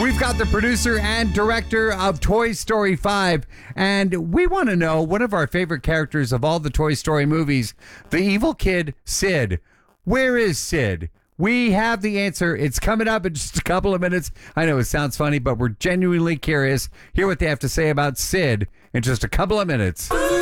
We've got the producer and director of Toy Story 5, and we want to know one of our favorite characters of all the Toy Story movies, the evil kid, Sid. Where is Sid? We have the answer. It's coming up in just a couple of minutes. I know it sounds funny, but we're genuinely curious. Hear what they have to say about Sid in just a couple of minutes.